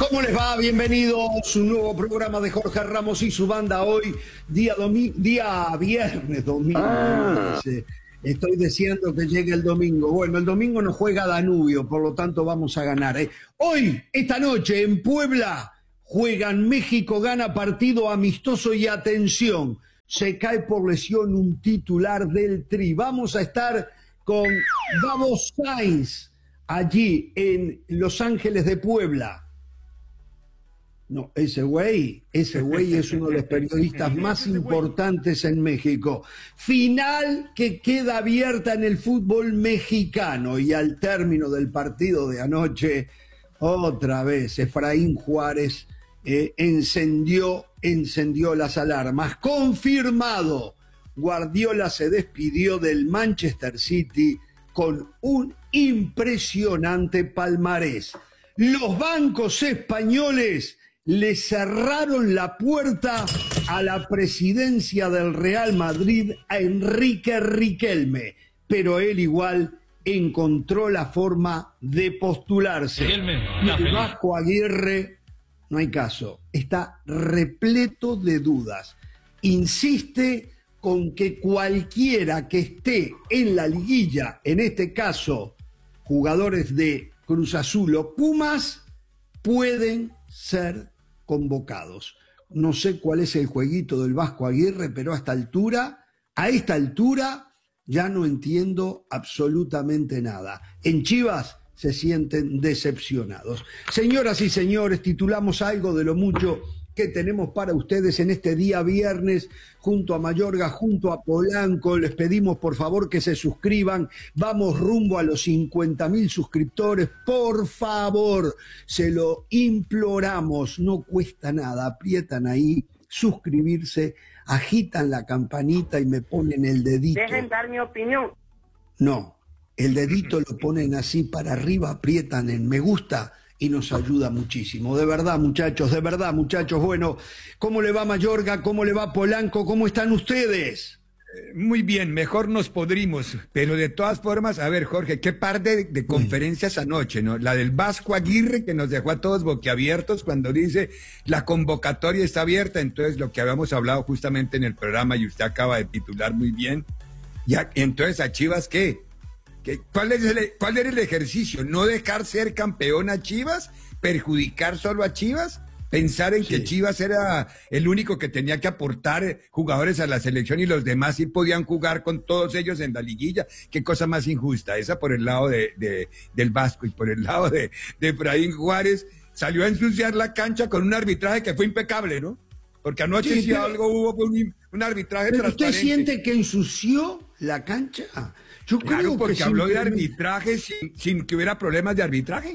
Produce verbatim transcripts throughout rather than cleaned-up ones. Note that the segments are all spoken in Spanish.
¿Cómo les va? Bienvenidos a un nuevo programa de Jorge Ramos y su banda. Hoy, día, domi día viernes, domingo. Ah. Estoy deseando que llegue el domingo. Bueno, el domingo nos juega Danubio, por lo tanto vamos a ganar. ¿eh? Hoy, esta noche, en Puebla, juegan México, gana partido amistoso y atención. Se cae por lesión un titular del Tri. Vamos a estar con Gabo Sainz allí en Los Ángeles de Puebla. No, ese güey, ese güey es uno de los periodistas más importantes en México. Final que queda abierta en el fútbol mexicano y al término del partido de anoche, otra vez Efraín Juárez eh, encendió, encendió las alarmas. Confirmado, Guardiola se despidió del Manchester City con un impresionante palmarés. Los bancos españoles le cerraron la puerta a la presidencia del Real Madrid a Enrique Riquelme, pero él igual encontró la forma de postularse. Riquelme, el Vasco Aguirre, no hay caso, está repleto de dudas. Insiste con que cualquiera que esté en la liguilla, en este caso jugadores de Cruz Azul o Pumas, pueden ser convocados. No sé cuál es el jueguito del Vasco Aguirre, pero a esta altura, a esta altura, ya no entiendo absolutamente nada. En Chivas se sienten decepcionados. Señoras y señores, titulamos algo de lo mucho que tenemos para ustedes en este día viernes, junto a Mayorga, junto a Polanco. Les pedimos por favor que se suscriban. Vamos rumbo a los cincuenta mil suscriptores. Por favor, se lo imploramos. No cuesta nada. Aprietan ahí, suscribirse, agitan la campanita y me ponen el dedito. Dejen dar mi opinión. No, el dedito lo ponen así para arriba, aprietan en me gusta y nos ayuda muchísimo. De verdad, muchachos, de verdad, muchachos. Bueno, ¿cómo le va Mayorga? ¿Cómo le va Polanco? ¿Cómo están ustedes? Muy bien, mejor nos podrimos, pero de todas formas, a ver, Jorge, qué par de, de conferencias anoche, ¿no? La del Vasco Aguirre, que nos dejó a todos boquiabiertos cuando dice la convocatoria está abierta, entonces lo que habíamos hablado justamente en el programa y usted acaba de titular muy bien. Ya, entonces, ¿a Chivas qué? ¿Cuál, es el, ¿Cuál era el ejercicio? ¿No dejar ser campeón a Chivas? ¿Perjudicar solo a Chivas? ¿Pensar en sí. que Chivas era el único que tenía que aportar jugadores a la selección y los demás sí podían jugar con todos ellos en la liguilla? ¿Qué cosa más injusta? Esa por el lado de, de, del Vasco y por el lado de, de Efraín Juárez. Salió a ensuciar la cancha con un arbitraje que fue impecable, ¿no? Porque anoche sí, si pero, algo hubo fue un, un arbitraje pero transparente. ¿Usted siente que ensució la cancha? Yo claro, creo porque que habló simplemente... de arbitraje sin, sin que hubiera problemas de arbitraje.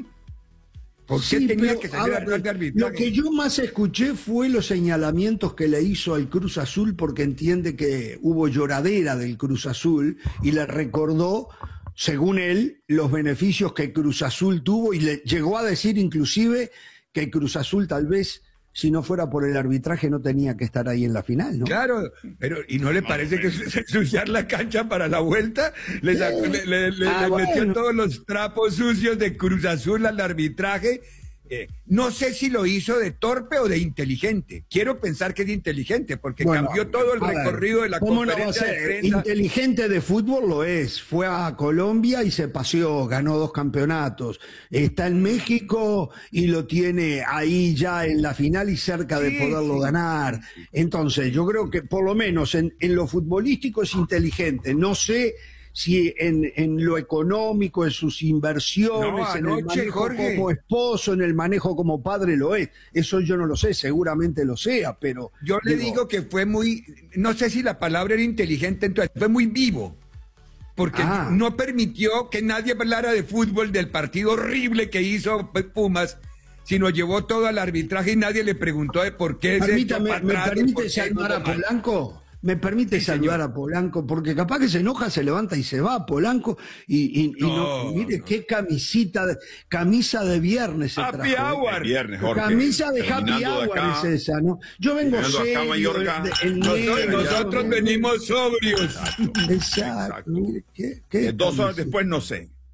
¿Por qué sí, tenía pero, que salir a hablar de arbitraje? Lo que yo más escuché fue los señalamientos que le hizo al Cruz Azul, porque entiende que hubo lloradera del Cruz Azul y le recordó, según él, los beneficios que Cruz Azul tuvo y le llegó a decir inclusive que Cruz Azul tal vez, si no fuera por el arbitraje, no tenía que estar ahí en la final, ¿no? Claro, pero ¿y no le parece que ensuciar la cancha para la vuelta? Le, sacó, le, le, le, ah, le bueno. metió todos los trapos sucios de Cruz Azul al arbitraje. Eh, no sé si lo hizo de torpe o de inteligente. Quiero pensar que es de inteligente, porque bueno, cambió todo el recorrido de la conferencia no de prensa. Inteligente de fútbol lo es. Fue a Colombia y se paseó, ganó dos campeonatos. Está en México y lo tiene ahí ya en la final y cerca de sí, poderlo sí, ganar. Entonces, yo creo que por lo menos en, en lo futbolístico es inteligente. No sé si en, en lo económico, en sus inversiones, no, anoche, en el manejo Jorge. como esposo, en el manejo como padre lo es. Eso yo no lo sé, seguramente lo sea, pero... Yo le digo, digo que fue muy, no sé si la palabra era inteligente, entonces fue muy vivo, porque ah. no permitió que nadie hablara de fútbol, del partido horrible que hizo Pumas, sino llevó todo al arbitraje y nadie le preguntó de por qué... Permítame, se ¿me permite llamar a Polanco? ¿Me permite sí, saludar señor. a Polanco? Porque capaz que se enoja, se levanta y se va Polanco. Y, y, no, y no, mire no. qué camisita, de, camisa de viernes se Happy trajo. Hour. De viernes, Jorge. Camisa de Happy Hour es esa, ¿no? Yo vengo serio. Acá, de, de, nosotros nosotros venimos sobrios. Exacto. Exacto. Mire, ¿qué, qué Dos horas después no sé.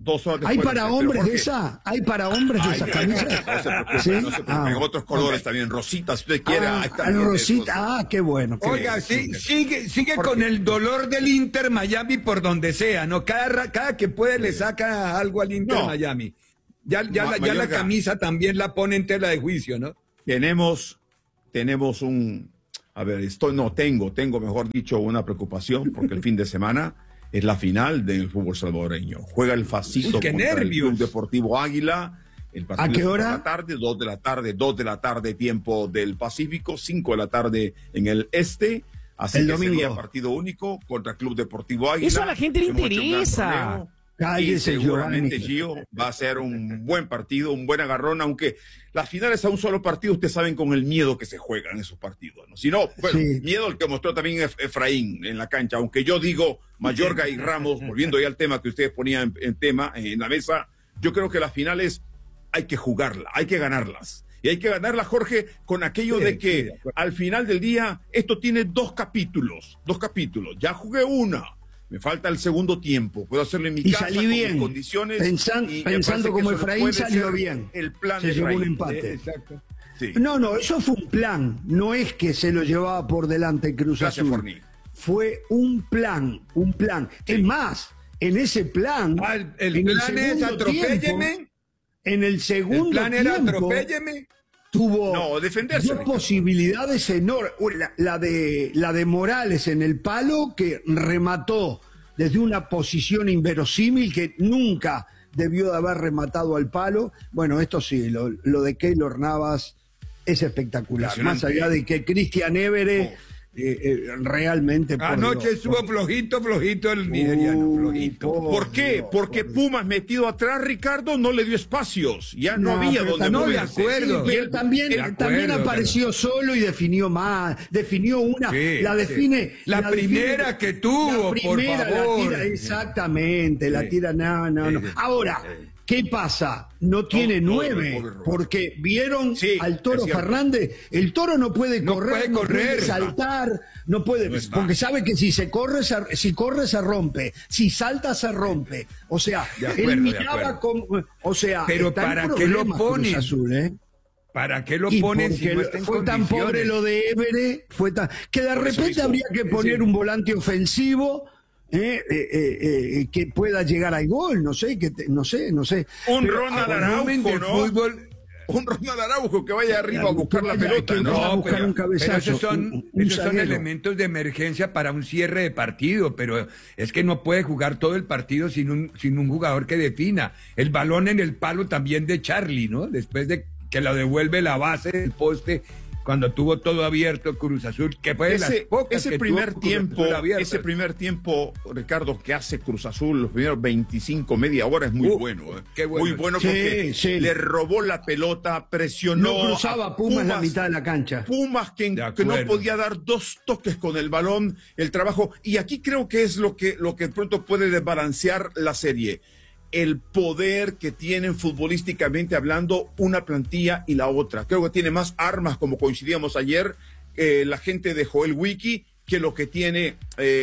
Dos horas ¿Hay después para de- hombres pero, de esa? ¿Hay para hombres de Ay, esa ay, camisa? ay, no se preocupe, ¿Sí? no se preocupe. Ah, En otros colores ok. también, rosita, si usted quiere. Ah, ahí está al bien, Rosita, eso. ah, qué bueno. Qué Oiga, bueno. sí, sigue, sigue ¿Por con qué? el dolor del Inter Miami por donde sea, ¿no? Cada, ra- cada que puede le saca algo al Inter No. Miami. Ya, ya, Ma- la, ya la Mayorga. camisa también la pone en tela de juicio, ¿no? Tenemos, tenemos un, a ver, estoy, no, tengo, tengo, mejor dicho, una preocupación, porque el fin de semana es la final del fútbol salvadoreño. Juega el Facito Uy, qué contra nervios. el Club Deportivo Águila. El partido ¿A qué es por hora? la tarde, dos de la tarde, dos de la tarde, tiempo del Pacífico, cinco de la tarde en el este. Así El que domingo. sería partido único contra el Club Deportivo Águila. Eso a la gente le Hemos hecho un gran interesa. torneo. Y Cállese, seguramente, Giovanni. Gio, va a ser un buen partido, un buen agarrón, aunque las finales a un solo partido, ustedes saben con el miedo que se juegan esos partidos, ¿no? Si no, bueno, Sí. miedo el que mostró también Ef- Efraín en la cancha, aunque yo digo, Mayorga y Ramos, volviendo ya al tema que ustedes ponían en, en tema, en la mesa, yo creo que las finales hay que jugarlas, hay que ganarlas. Y hay que ganarlas, Jorge, con aquello Sí, de sí, que de acuerdo. al final del día esto tiene dos capítulos, dos capítulos. Ya jugué una. Me falta el segundo tiempo. Puedo hacerlo en mi Y casa, salí con mis bien. condiciones. Pensan- y me pensando parece que como eso Efraín, puede salió ser bien. El plan Se de llevó un Efraín. empate. Eh, Exacto. Sí. No, no, eso fue un plan. No es que se lo llevaba por delante Cruz Gracias, Azul. Forni. Fue un plan, un plan. Sí. Es más, en ese plan. Ah, el, el en plan es segundo atropélleme. tiempo- en el segundo El plan era tiempo, atropélleme. tuvo No, defenderse. dos posibilidades enormes. La, la de, la de Morales en el palo, que remató desde una posición inverosímil que nunca debió de haber rematado al palo. Bueno, esto sí, lo, lo de Keylor Navas es espectacular. Más Impresionante. allá de que Cristian Évere Oh. eh, eh, realmente... por Anoche Dios, estuvo flojito, flojito el nigeriano, Uy, flojito. por ¿Por qué? Dios, Porque por Dios. Pumas metido atrás, Ricardo, no le dio espacios. Ya no, No, había pero donde también- no, de moverse. acuerdo. Sí, Pero también, De acuerdo, también pero- apareció solo y definió más, definió una, Sí, la sí. define. La primera define- que tuvo, la por primera la favor. tira, exactamente, la Sí. tira, no, no, no. Sí, sí. Ahora, ¿qué pasa? No tiene todo, nueve, pobre Roberto. porque vieron Sí, al Toro es cierto. Fernández, el Toro no puede No correr, puede no correr. puede saltar, no puede, No está. porque sabe que si se corre, se, si corre se rompe, si salta se rompe. O sea, De acuerdo, él de miraba acuerdo. como, o sea, Pero está en ¿para qué lo problemas Cruz ponen? Azul, ¿eh? ¿Para qué lo Y ponen si porque no está en fue tan condiciones? pobre lo de Évere, fue tan, que de Por eso repente mismo. habría que poner Sí. un volante ofensivo eh, eh, eh, eh, que pueda llegar al gol, no sé, que te- no sé, no sé. Un Pero- Ronald Volumen Araujo, del ¿no? fútbol. Un Ronald Araujo que vaya arriba a buscar la Vaya, pelota, que ¿no? vaya a buscar pero, un cabezazo, pero esos son, un- un esos son zaguero. elementos de emergencia para un cierre de partido, pero es que no puede jugar todo el partido sin un, sin un jugador que defina. El balón en el palo también de Charlie, ¿no? Después de que lo devuelve la base del poste cuando tuvo todo abierto Cruz Azul, que fue de las Ese, pocas ese que primer tuvo Cruz tiempo, Azul abiertas. ese primer tiempo, Ricardo, que hace Cruz Azul, los primeros veinticinco, media hora, es muy Uh, bueno. ¿eh? qué bueno. Muy bueno Sí, porque sí. le robó la pelota, presionó. No cruzaba a Pumas la mitad de la cancha. Pumas que, De que no acuerdo. podía dar dos toques con el balón, el trabajo. Y aquí creo que es lo que, lo que de pronto puede desbalancear la serie. El poder que tienen futbolísticamente hablando una plantilla y la otra. Creo que tiene más armas, como coincidíamos ayer, eh, la gente de Joel Wiki, que lo que tiene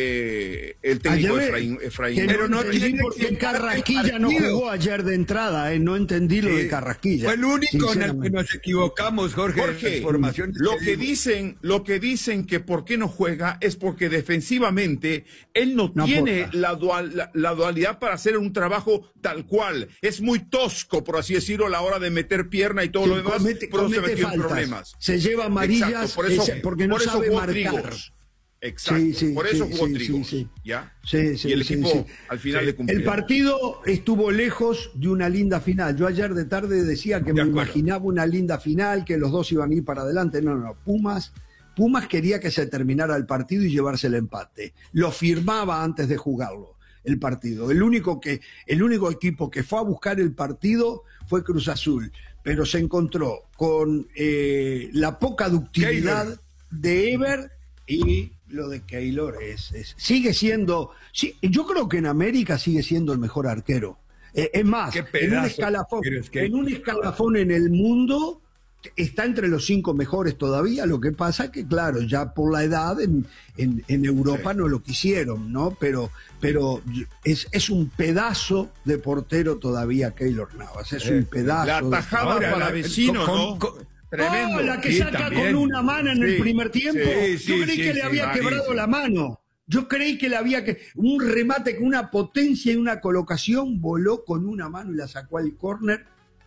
eh, el técnico Ayer, Efraín. Efraín. que Pero no entendí tiene por qué que Carrasquilla no partido. jugó ayer de entrada, eh, no entendí lo Sí. de Carrasquilla. Fue el único en el que sinceramente. nos equivocamos, Jorge. en Jorge, las formaciones lo que dimos. dicen, lo que dicen que por qué no juega es porque defensivamente él no, No tiene aporta. la, dual- la, la dualidad para hacer un trabajo tal cual. Es muy tosco, por así decirlo, a la hora de meter pierna y todo Sí, lo demás. comete- por eso se comete metió en faltas. problemas. Se lleva amarillas, Exacto, por eso, es- porque no por eso sabe jugó marcar. Trigos. Exacto, Sí, sí, por eso sí, jugó sí, Trigos. sí, sí. ¿Ya? Sí, sí, y el sí, equipo sí. al final Sí. le cumplió. El partido estuvo lejos de una linda final. Yo ayer de tarde decía que De me acuerdo. imaginaba una linda final, que los dos iban a ir para adelante. No, no, no. Pumas, Pumas quería que se terminara el partido y llevarse el empate. Lo firmaba antes de jugarlo, el partido. El único, que, el único equipo que fue a buscar el partido fue Cruz Azul, pero se encontró con eh, la poca ductilidad Keylor. de Ever y lo de Keylor es, es- sigue siendo, sí, yo creo que en América sigue siendo el mejor arquero. Eh, es más, Qué en un, pedazo, escalafón, pero es que- en un escalafón en el mundo, está entre los cinco mejores todavía, lo que pasa que, claro, ya por la edad en, en, en Europa sí. no lo quisieron, ¿no? Pero, pero es, es un pedazo de portero todavía Keylor Navas, es eh, un pedazo. La tajada de... para vecino, ¿no? Con, con, tremendo. Oh, la que sí, saca también. Con una mano en sí. el primer tiempo. Sí, sí, Yo creí sí, que sí, le había sí, quebrado sí. la mano. Yo creí que le había que un remate con una potencia y una colocación, voló con una mano y la sacó al córner.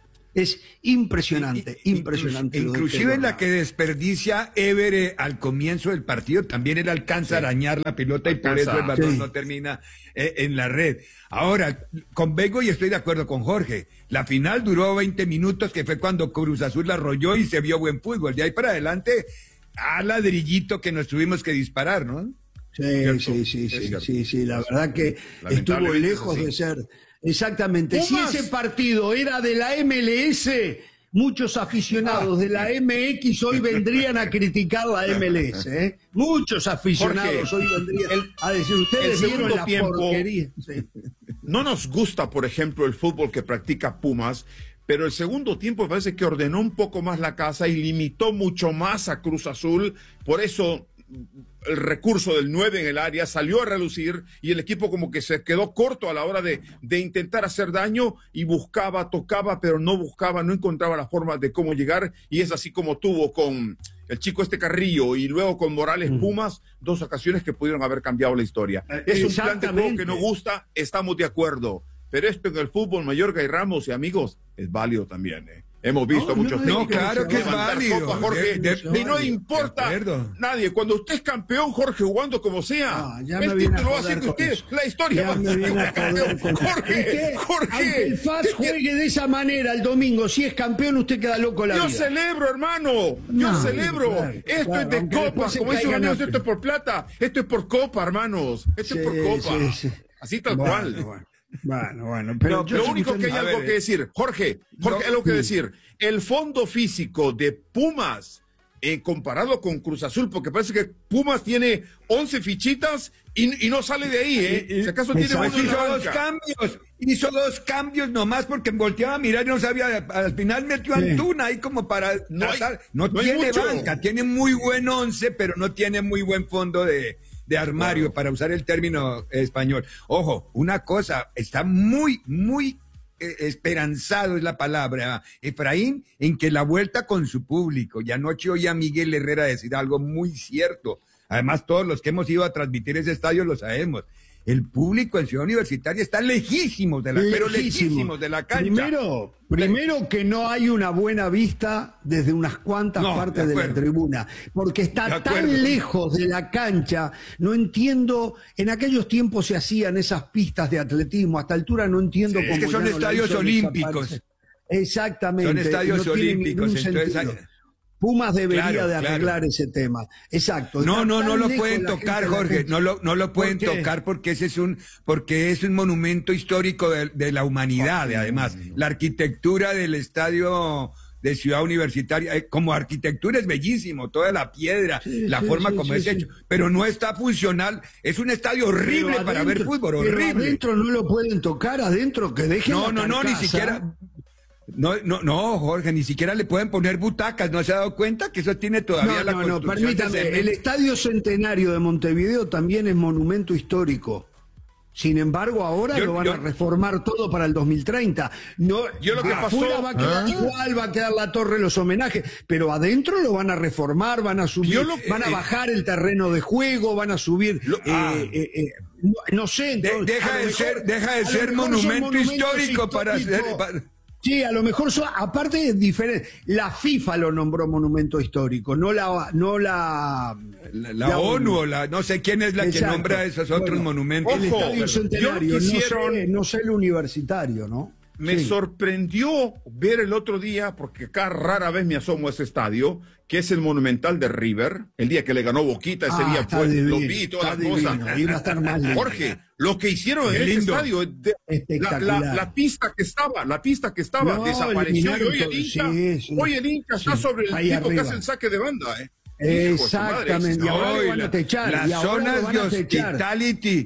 Es impresionante, y, impresionante. Inclusive la que desperdicia Évere al comienzo del partido, también él alcanza sí. a arañar la pelota y por eso el balón sí. no termina eh, en la red. Ahora, convengo y estoy de acuerdo con Jorge, la final duró veinte minutos, que fue cuando Cruz Azul la arrolló y se vio buen fútbol. De ahí para adelante, a ladrillito que nos tuvimos que disparar, ¿no? Sí, sí, sí, sí, sí, sí, la verdad que estuvo lejos de ser... Exactamente, si ese partido era de la M L S, muchos aficionados de la M X hoy vendrían a criticar la M L S, ¿eh? Muchos aficionados Jorge, hoy vendrían el, a decir, ustedes vieron la tiempo, porquería. Sí. No nos gusta, por ejemplo, el fútbol que practica Pumas, pero el segundo tiempo parece que ordenó un poco más la casa y limitó mucho más a Cruz Azul, por eso... el recurso del nueve en el área salió a relucir y el equipo como que se quedó corto a la hora de, de intentar hacer daño y buscaba, tocaba, pero no buscaba, no encontraba la forma de cómo llegar y es así como tuvo con el chico este Carrillo y luego con Morales Pumas, dos ocasiones que pudieron haber cambiado la historia. Es un plan de juego que no gusta, estamos de acuerdo, pero esto en el fútbol, Mayorga y Ramos y amigos, es válido también, ¿eh? Hemos visto no, muchos no, claro que es válido. Copa, Jorge, de, de, y no importa nadie. Cuando usted es campeón, Jorge, jugando como sea, ah, el título va a ser de usted. La historia va a ser campeón. Jorge, Jorge. Aunque el F A S juegue de esa manera el domingo, si es campeón, usted queda loco la Yo vida. celebro, hermano. Yo no, celebro. Claro, esto claro, es de Copa. Como dice un amigo, esto es por plata. Esto es por Copa, hermanos. Esto sí, es por Copa. Sí, sí. Así tal bueno, cual. Bueno. Bueno, bueno, pero no, lo único que hay algo ver, que decir, Jorge, Jorge, no, algo que decir, el fondo físico de Pumas, eh, comparado con Cruz Azul, porque parece que Pumas tiene once fichitas y, y no sale de ahí, ¿eh? Si acaso tiene uno en la hizo dos cambios, hizo dos cambios nomás porque volteaba a mirar y no sabía, al final metió a Antuna ahí como para... No, hay, no, no tiene banca, tiene muy buen once, pero no tiene muy buen fondo de... de armario, claro. para usar el término español. Ojo, una cosa, está muy, muy eh, esperanzado es la palabra, Efraín, en que la vuelta con su público, y anoche oí a Miguel Herrera decir algo muy cierto, además todos los que hemos ido a transmitir ese estadio lo sabemos, el público en Ciudad Universitaria está lejísimos de la, pero lejísimos de la cancha. Primero, primero que no hay una buena vista desde unas cuantas no, partes de, de la tribuna, porque está tan lejos de la cancha, no entiendo, en aquellos tiempos se hacían esas pistas de atletismo, a esta altura no entiendo sí, cómo... Es que son estadios olímpicos. Exactamente. Son estadios no olímpicos, entonces... Hay... Pumas debería claro, de arreglar claro. ese tema. Exacto. No, no, no lo pueden tocar, Jorge. No lo, no lo pueden ¿Por tocar porque ese es un, porque es un monumento histórico de, de la humanidad. Oh, además, no, no. la arquitectura del estadio de Ciudad Universitaria, como arquitectura es bellísimo, toda la piedra, sí, la sí, forma sí, como sí, es sí. hecho, pero no está funcional. Es un estadio horrible adentro, para ver fútbol, horrible. Pero adentro no lo pueden tocar, adentro que dejen No, la no, no, ni siquiera. No, no, no, Jorge, ni siquiera le pueden poner butacas, ¿no se ha dado cuenta que eso tiene todavía no, la no, construcción? No, permítame, el Estadio Centenario de Montevideo también es monumento histórico. Sin embargo, ahora yo, lo van yo, a reformar todo para el dos mil treinta. No, yo lo que afuera pasó, va a quedar ¿eh? igual, va a quedar la torre, los homenajes, pero adentro lo van a reformar, van a subir, lo, van a eh, bajar el terreno de juego, van a subir, lo, eh, ah, eh, eh, no, no sé. Entonces, de, deja, de mejor, ser, deja de ser monumento histórico para hacer... Para... Sí, a lo mejor, son, aparte es diferente. La FIFA lo nombró monumento histórico, no la no la la, la, la ONU, ONU, la, no sé quién es la Exacto. que nombra esos otros bueno, monumentos. El Estadio Centenario, quisieron... no, sé, no sé el universitario, ¿no? Me sí. sorprendió ver el otro día, porque acá rara vez me asomo a ese estadio, que es el Monumental de River, el día que le ganó Boquita, ese ah, día pues, divino, lo vi, todas las cosas. Iba a estar mal Jorge, lo que hicieron en ese estadio, de, la, la, la pista que estaba, la pista que estaba, no, desapareció, y hoy el Inca, sí, sí, hoy el Inca sí, está sobre el tipo arriba. que hace el saque de banda, ¿eh? Exactamente, y ahora lo van a techar. Las zonas de hospitality,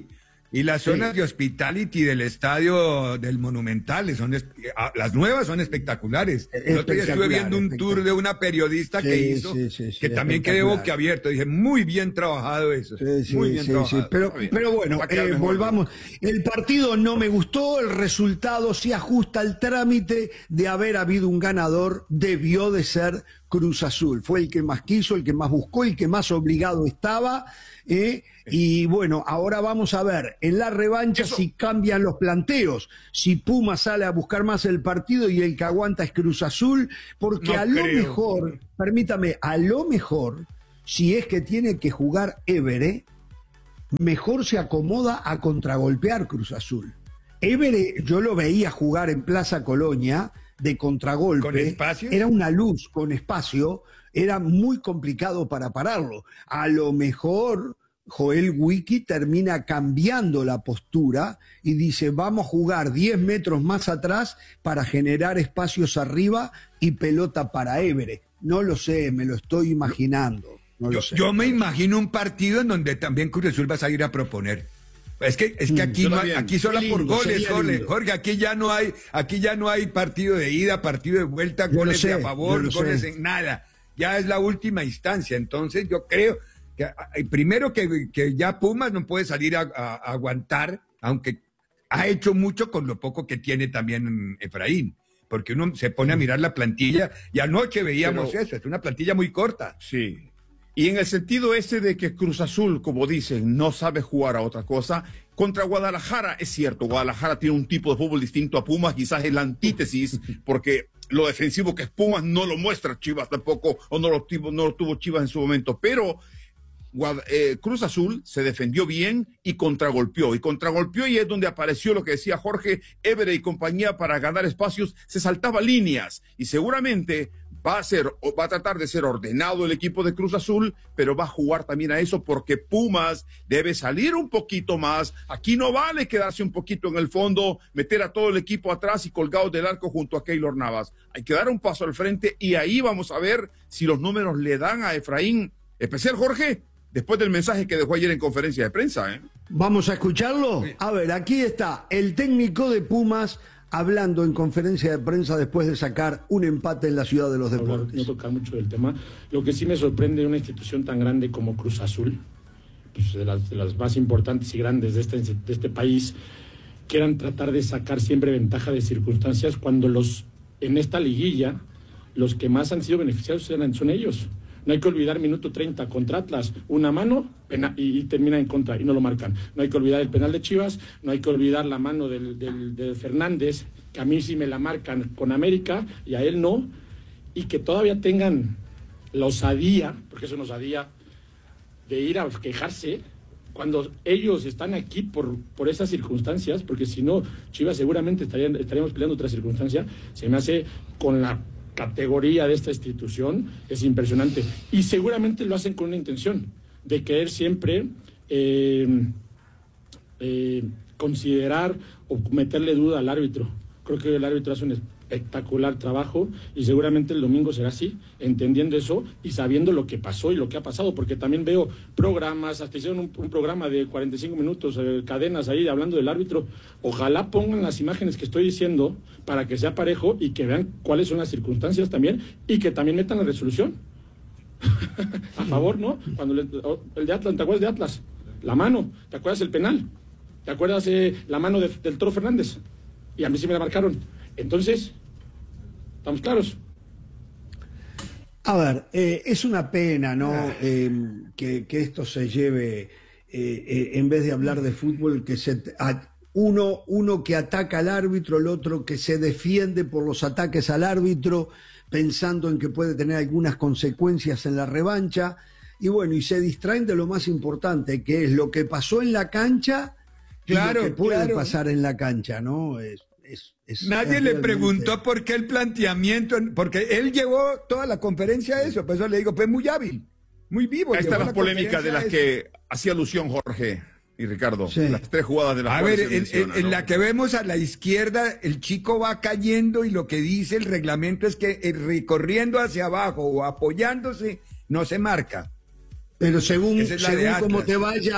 Y las zonas sí. de hospitality del estadio del Monumental, son las nuevas son espectaculares. El otro día estuve viendo un tour de una periodista sí, que hizo, sí, sí, sí, que también quedé boquiabierto. Dije, muy bien trabajado eso. Sí, sí, muy bien sí, trabajado. Sí. Pero, pero bueno, eh, volvamos. El partido no me gustó, el resultado sí ajusta al trámite de haber habido un ganador, debió de ser Cruz Azul. Fue el que más quiso, el que más buscó, el que más obligado estaba. Eh, y bueno, ahora vamos a ver en la revancha Eso. si cambian los planteos, si Puma sale a buscar más el partido y el que aguanta es Cruz Azul, porque no a lo creo. mejor, permítame, a lo mejor, si es que tiene que jugar Évere, mejor se acomoda a contragolpear Cruz Azul. Évere, yo lo veía jugar en Plaza Colonia de contragolpe, ¿con espacio? Era una luz con espacio, era muy complicado para pararlo. A lo mejor Joel Wiki termina cambiando la postura y dice, vamos a jugar diez metros más atrás para generar espacios arriba y pelota para Évere. No lo sé, me lo estoy imaginando. No yo, lo sé. yo me imagino un partido en donde también Cruz Azul va a salir a proponer. Es que, es que aquí, no hay, aquí solo lindo, por goles, goles. Jorge, aquí ya no hay, aquí ya no hay partido de ida, partido de vuelta, yo goles sé, de a favor, goles sé. en nada. Ya es la última instancia. Entonces yo creo que primero que, que ya Pumas no puede salir a, a, a aguantar, aunque ha hecho mucho con lo poco que tiene también Efraín. Porque uno se pone a mirar la plantilla y anoche veíamos Pero, eso, es una plantilla muy corta. Sí. Y en el sentido ese de que Cruz Azul, como dicen, no sabe jugar a otra cosa, contra Guadalajara, es cierto, Guadalajara tiene un tipo de fútbol distinto a Pumas, quizás es la antítesis, porque lo defensivo que es Pumas no lo muestra Chivas tampoco, o no lo tuvo, no lo tuvo Chivas en su momento, pero eh, Cruz Azul se defendió bien y contragolpeó, y contragolpeó y es donde apareció lo que decía Jorge, Évere y compañía para ganar espacios, se saltaba líneas, y seguramente va a ser, va a tratar de ser ordenado el equipo de Cruz Azul, pero va a jugar también a eso porque Pumas debe salir un poquito más. Aquí no vale quedarse un poquito en el fondo, meter a todo el equipo atrás y colgados del arco junto a Keylor Navas. Hay que dar un paso al frente y ahí vamos a ver si los números le dan a Efraín, especial Jorge, después del mensaje que dejó ayer en conferencia de prensa. ¿eh? ¿Vamos a escucharlo? A ver, aquí está el técnico de Pumas hablando en conferencia de prensa después de sacar un empate en la Ciudad de los Deportes. No toca mucho del tema. Lo que sí me sorprende de una institución tan grande como Cruz Azul, pues de, las, de las más importantes y grandes de este, de este país, quieran tratar de sacar siempre ventaja de circunstancias cuando los en esta liguilla los que más han sido beneficiados son ellos. No hay que olvidar minuto treinta contra Atlas, una mano pena, y, y termina en contra y no lo marcan. No hay que olvidar el penal de Chivas, no hay que olvidar la mano del, del, de Fernández, que a mí sí me la marcan con América y a él no, y que todavía tengan la osadía, porque es una osadía, de ir a quejarse cuando ellos están aquí por, por esas circunstancias, porque si no, Chivas seguramente estarían, estaríamos peleando otra circunstancia. Se me hace con la categoría de esta institución, es impresionante, y seguramente lo hacen con una intención de querer siempre eh, eh, considerar o meterle duda al árbitro. Creo que el árbitro hace un espectacular trabajo y seguramente el domingo será así, entendiendo eso y sabiendo lo que pasó y lo que ha pasado, porque también veo programas, hasta hicieron un, un programa de cuarenta y cinco minutos, eh, cadenas ahí hablando del árbitro. Ojalá pongan las imágenes que estoy diciendo para que sea parejo y que vean cuáles son las circunstancias también y que también metan la resolución a favor, ¿no? Cuando le, el de Atlas, ¿te acuerdas de Atlas? La mano, ¿te acuerdas el penal? ¿Te acuerdas eh, la mano de, del Toro Fernández? Y a mí sí me la marcaron. Entonces, ¿estamos claros? A ver, eh, es una pena, ¿no? Eh, que, que esto se lleve, eh, eh, en vez de hablar de fútbol, que se a, uno, uno que ataca al árbitro, el otro que se defiende por los ataques al árbitro, pensando en que puede tener algunas consecuencias en la revancha, y bueno, y se distraen de lo más importante, que es lo que pasó en la cancha, claro, y lo que puede claro. pasar en la cancha, ¿no? Es, Es, es, Nadie es le preguntó por qué el planteamiento, porque él llevó toda la conferencia a eso, por eso le digo, fue muy hábil, muy vivo. Ahí están las polémicas de las que hacía alusión Jorge y Ricardo, sí. Las tres jugadas de las A ver, en, menciona, en, ¿no? en la que vemos a la izquierda, el chico va cayendo y lo que dice el reglamento es que el recorriendo hacia abajo o apoyándose no se marca. Pero según, es según cómo te vaya...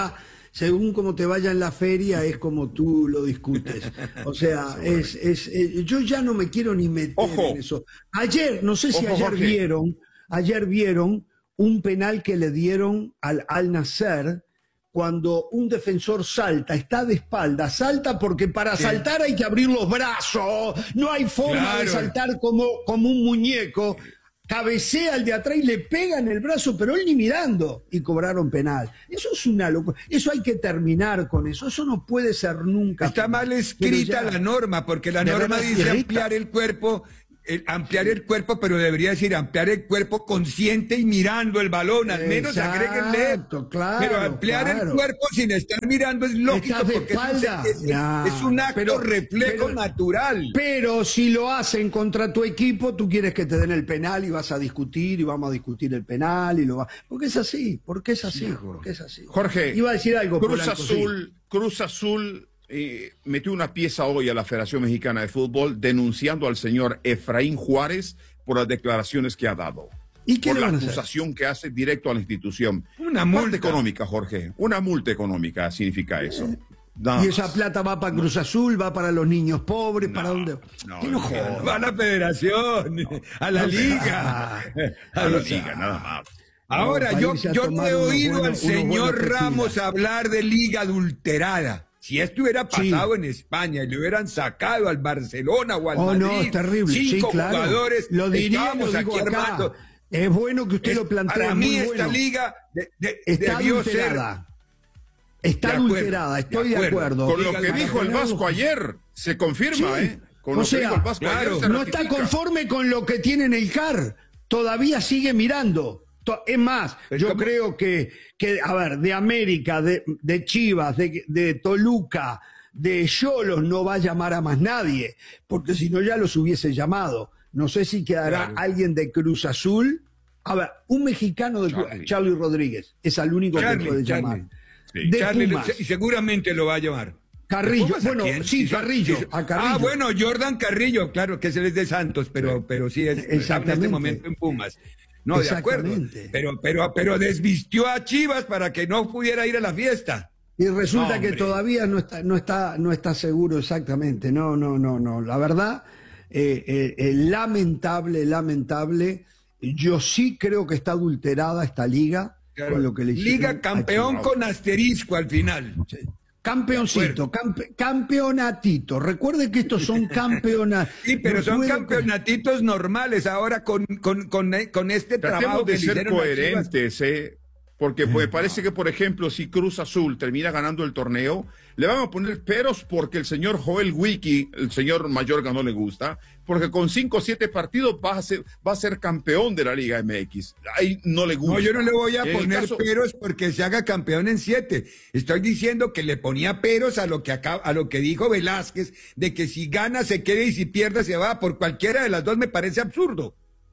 según como te vaya en la feria es como tú lo discutes. O sea, es, es, es yo ya no me quiero ni meter Ojo. en eso. Ayer, no sé si Ojo, ayer Jorge. vieron, ayer vieron un penal que le dieron al Al Nassr cuando un defensor salta, está de espalda, salta porque para sí. saltar hay que abrir los brazos, no hay forma claro. de saltar como, como un muñeco. Cabecea al de atrás y le pega en el brazo, pero él ni mirando, y cobraron penal. Eso es una locura. Eso hay que terminar con eso. Eso no puede ser nunca. Está mal escrita la norma, porque la norma dice ampliar el cuerpo, el, ampliar el cuerpo, pero debería decir ampliar el cuerpo consciente y mirando el balón. Al menos agréguenle. Claro, pero ampliar claro. el cuerpo sin estar mirando es lógico, porque es, es, ya, es un acto pero, reflejo pero, natural. Pero si lo hacen contra tu equipo, tú quieres que te den el penal y vas a discutir y vamos a discutir el penal y lo va. Porque es así, porque es así, porque es así. Jorge, iba a decir algo. Cruz Polanco, Azul, sí. Cruz Azul eh, metió una pieza hoy a la Federación Mexicana de Fútbol denunciando al señor Efraín Juárez por las declaraciones que ha dado. ¿Y qué por le la van a hacer? acusación que hace directo a la institución. Una multa económica, Jorge. Una multa económica significa eso. Nada y esa más. Plata va para Cruz Azul, va para los niños pobres, no, ¿para dónde? No, ¿Qué no jodas? Va a la federación, a la liga. A la liga, nada más. Ahora, no, yo, yo no he oído al señor Ramos hablar de liga adulterada. Si esto hubiera pasado sí. en España y le hubieran sacado al Barcelona o al oh, Madrid, no, es terrible. cinco sí, claro. jugadores, lo diría, estábamos lo digo aquí acá. armando. Es bueno que usted es, lo plantee. Para mí muy esta bueno. liga de, de, está debió adulterada. Ser... Está de adulterada, estoy de acuerdo. De acuerdo. Con lo que dijo el Vasco ayer, se confirma, sí. ¿eh? Con o lo sea, que dijo el Vasco claro, ayer, se no está conforme con lo que tiene en el C A R. Todavía sigue mirando. Es más, es yo como... creo que, que, a ver, de América, de, de Chivas, de, de Toluca, de Xolos no va a llamar a más nadie, porque si no ya los hubiese llamado. No sé si quedará claro. alguien de Cruz Azul. A ver, un mexicano de Charlie, Charlie Rodríguez es el único Charlie, que puede Charlie. llamar. Sí. De Charlie, Pumas. seguramente lo va a llamar. Carrillo, bueno, sí, Carrillo, a Carrillo. Ah, bueno, Jordan Carrillo, claro, que es el de Santos, pero, sí. pero sí es exactamente. En este momento en Pumas. No, de acuerdo. Pero, pero, pero desvistió a Chivas para que no pudiera ir a la fiesta. Y resulta no, que todavía no está, no está, no está seguro exactamente. No, no, no, no. La verdad, eh, eh, eh, lamentable, lamentable. Yo sí creo que está adulterada esta liga. Claro. Con lo que le liga campeón con asterisco al final. Sí. Campeoncito, campe, campeonatito. Recuerde que estos son campeonatos. Sí, pero no son campeonatitos normales ahora con, con, con, con este Tratemos trabajo de que ser coherentes, ¿eh? Porque pues, parece que, por ejemplo, si Cruz Azul termina ganando el torneo, le van a poner peros porque el señor Joel Wiki, el señor Mayorga, no le gusta, porque con cinco o siete partidos va a, ser, va a ser campeón de la Liga M X. Ahí no le gusta. No, yo no le voy a en poner caso... peros porque se haga campeón en siete. Estoy diciendo que le ponía peros a lo que, acaba, a lo que dijo Velázquez, de que si gana se quede y si pierde se va. Por cualquiera de las dos me parece absurdo.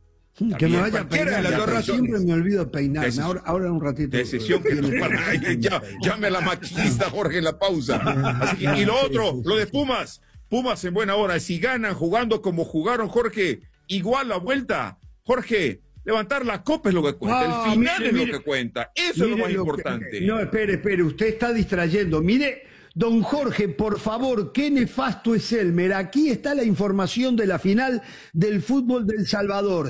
Que me vaya a peinar, de las dos razones. Siempre me olvido peinarme, ahora, ahora un ratito. Decisión que ya, llame a la maquinista Jorge en la pausa. Así que, y lo otro, lo de Pumas, Pumas en buena hora, si ganan jugando como jugaron, Jorge, igual la vuelta, Jorge, levantar la copa es lo que cuenta, ah, el final mire, es mire, lo que cuenta, eso es lo más importante. Que, no, espere, espere, usted está distrayendo, mire... Don Jorge, por favor, qué nefasto es Elmer. Aquí está la información de la final del fútbol del Salvador.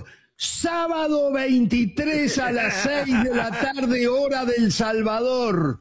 Sábado veintitrés a las seis de la tarde, hora del Salvador.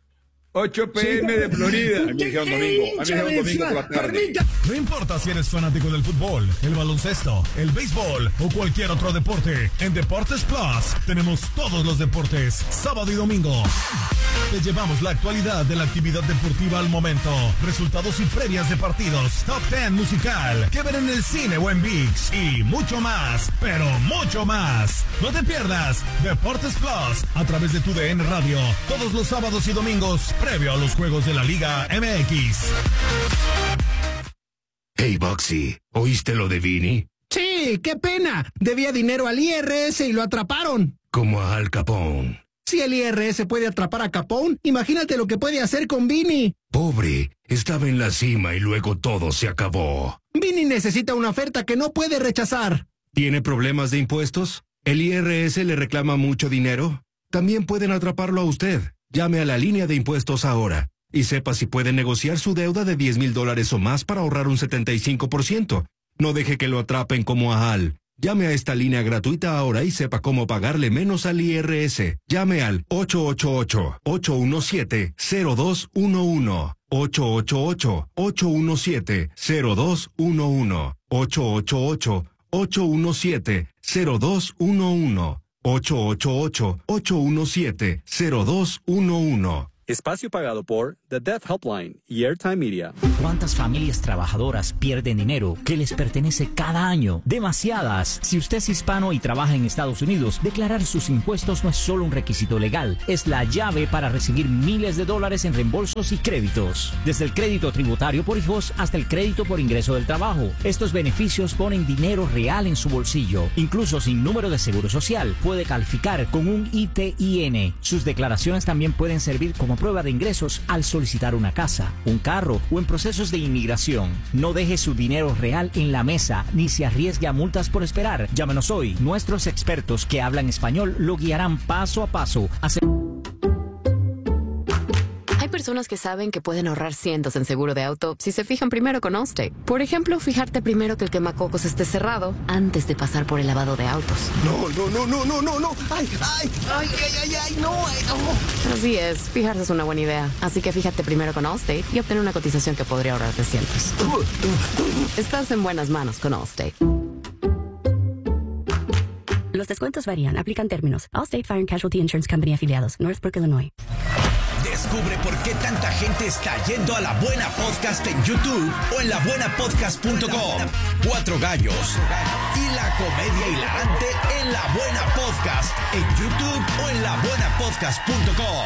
ocho pe eme de Florida. A mí me dijeron domingo, a mí me dijeron domingo por la tarde. No importa si eres fanático del fútbol, el baloncesto, el béisbol o cualquier otro deporte, en Deportes Plus tenemos todos los deportes, sábado y domingo. Te llevamos la actualidad de la actividad deportiva al momento, resultados y previas de partidos, top diez musical, que ver en el cine o en ViX y mucho más, pero mucho más. No te pierdas Deportes Plus a través de tu D N Radio, todos los sábados y domingos, previo a los juegos de la Liga M X. Hey, Boxy, ¿oíste lo de Vini? Sí, qué pena. Debía dinero al I R S y lo atraparon. Como a Al Capone. Si el I R S puede atrapar a Capone, imagínate lo que puede hacer con Vini. Pobre, estaba en la cima y luego todo se acabó. Vini necesita una oferta que no puede rechazar. ¿Tiene problemas de impuestos? ¿El I R S le reclama mucho dinero? También pueden atraparlo a usted. Llame a la línea de impuestos ahora y sepa si puede negociar su deuda de diez mil dólares o más para ahorrar un setenta y cinco por ciento. No deje que lo atrapen como a Al. Llame a esta línea gratuita ahora y sepa cómo pagarle menos al I R S. Llame al ocho ocho ocho, ocho uno siete, cero dos uno uno. ocho ocho ocho, ocho uno siete, cero dos uno uno. ocho ocho ocho, ocho uno siete, cero dos uno uno. ocho ocho ocho, ocho uno siete, cero dos uno uno. Espacio pagado por The Death Helpline y Airtime Media. ¿Cuántas familias trabajadoras pierden dinero que les pertenece cada año? Demasiadas. Si usted es hispano y trabaja en Estados Unidos, declarar sus impuestos no es solo un requisito legal, es la llave para recibir miles de dólares en reembolsos y créditos. Desde el crédito tributario por hijos hasta el crédito por ingreso del trabajo. Estos beneficios ponen dinero real en su bolsillo. Incluso sin número de seguro social, puede calificar con un I T I N. Sus declaraciones también pueden servir como prueba de ingresos al solicitar una casa, un carro o en procesos de inmigración. No deje su dinero real en la mesa ni se arriesgue a multas por esperar. Llámenos hoy. Nuestros expertos que hablan español lo guiarán paso a paso. Hace... Hay personas que saben que pueden ahorrar cientos en seguro de auto si se fijan primero con Allstate. Por ejemplo, fijarte primero que el quemacocos esté cerrado antes de pasar por el lavado de autos. No, no, no, no, no, no, no. Ay, ay, ay, ay, ay, ay, no, ay, no. Así es, fijarse es una buena idea. Así que fíjate primero con Allstate y obtener una cotización que podría ahorrarte cientos. Estás en buenas manos con Allstate. Los descuentos varían, aplican términos. Allstate Fire and Casualty Insurance Company afiliados, Northbrook, Illinois. Descubre por qué tanta gente está yendo a La Buena Podcast en YouTube o en la buena podcast punto com. Cuatro gallos y la comedia hilarante en La Buena Podcast en YouTube o en la buena podcast punto com.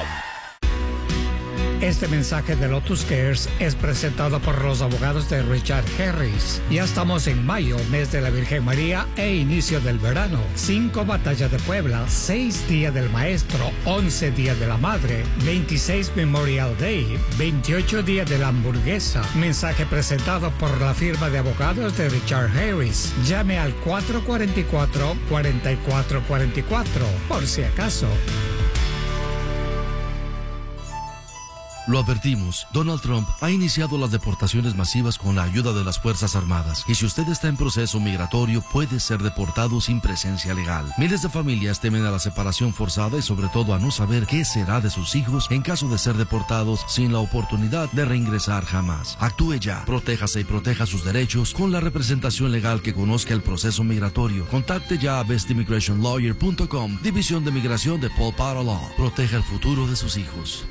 Este mensaje de Lotus Cares es presentado por los abogados de Richard Harris. Ya estamos en mayo, mes de la Virgen María e inicio del verano. Cinco batallas de Puebla, seis días del maestro, once días de la madre, veintiséis Memorial Day, veintiocho días de la hamburguesa. Mensaje presentado por la firma de abogados de Richard Harris. Llame al cuatro cuatro cuatro, cuatro cuatro cuatro cuatro, por si acaso. Lo advertimos, Donald Trump ha iniciado las deportaciones masivas con la ayuda de las Fuerzas Armadas. Y si usted está en proceso migratorio, puede ser deportado sin presencia legal. Miles de familias temen a la separación forzada y sobre todo a no saber qué será de sus hijos en caso de ser deportados sin la oportunidad de reingresar jamás. Actúe ya, protéjase y proteja sus derechos con la representación legal que conozca el proceso migratorio. Contacte ya a best immigration lawyer punto com, División de Migración de Paul Potter Law. Proteja el futuro de sus hijos.